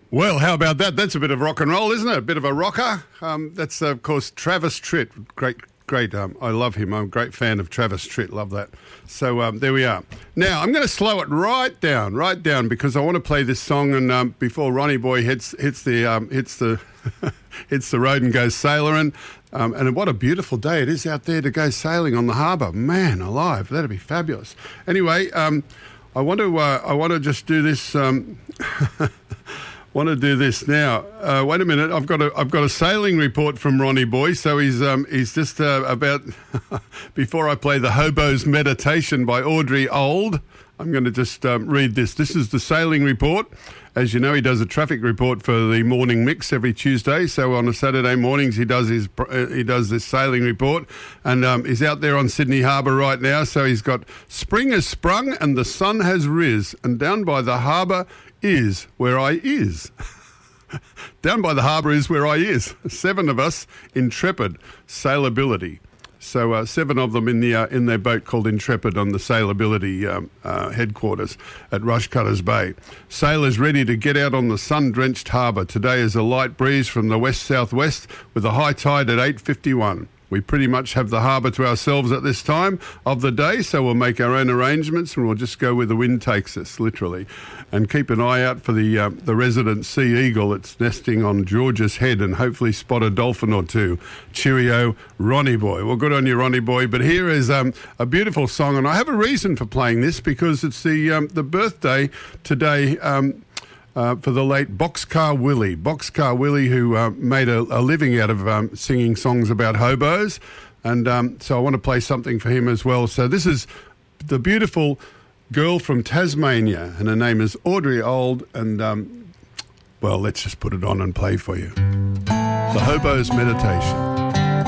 Well, how about that? That's a bit of rock and roll, isn't it? A bit of a rocker. That's, of course, Travis Tritt. Great. I love him. I'm a great fan of Travis Tritt. Love that. So there we are. Now, I'm going to slow it right down, because I want to play this song. And before Ronnie Boy hits the hits the road and goes sailoring. And what a beautiful day it is out there to go sailing on the harbour. Man alive, that'd be fabulous. Anyway, I want to just do this. Want to do this now. Wait a minute. I've got a sailing report from Ronnie Boy. So he's just about before I play the Hobo's Meditation by Audrey Old. I'm going to just read this. This is the sailing report. As you know, he does a traffic report for the morning mix every Tuesday. So on a Saturday mornings, he does this sailing report, and he's out there on Sydney Harbour right now. So he's got spring has sprung and the sun has riz, and down by the harbour is where I is. Down by the harbour is where I is. 7 of us, intrepid sailability. So 7 of them in their boat called Intrepid on the Sailability headquarters at Rushcutters Bay. Sailors ready to get out on the sun-drenched harbour. Today is a light breeze from the west-southwest with a high tide at 8:51. We pretty much have the harbour to ourselves at this time of the day, so we'll make our own arrangements and we'll just go where the wind takes us, literally. And keep an eye out for the resident sea eagle that's nesting on George's Head, and hopefully spot a dolphin or two. Cheerio, Ronnie Boy. Well, good on you, Ronnie Boy. But here is a beautiful song, and I have a reason for playing this, because it's the birthday today for the late Boxcar Willie. Boxcar Willie, who made a living out of singing songs about hobos. And so I want to play something for him as well. So this is the beautiful girl from Tasmania, and her name is Audrey Old. And, well, let's just put it on and play for you. The Hobo's Meditation.